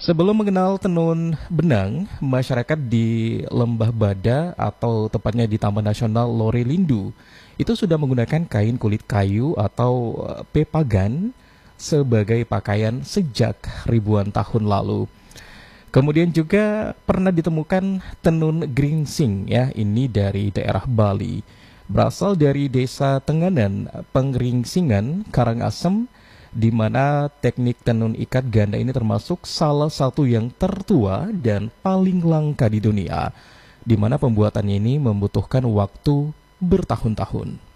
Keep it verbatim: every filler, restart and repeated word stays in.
Sebelum mengenal tenun benang, masyarakat di Lembah Bada atau tepatnya di Taman Nasional Lorelindu itu sudah menggunakan kain kulit kayu atau eh, pepagan sebagai pakaian sejak ribuan tahun lalu. Kemudian juga pernah ditemukan tenun geringsing ya, ini dari daerah Bali. Berasal dari desa Tenganan, Penggeringsingan, Karangasem, di mana teknik tenun ikat ganda ini termasuk salah satu yang tertua dan paling langka di dunia, di mana pembuatannya ini membutuhkan waktu bertahun-tahun.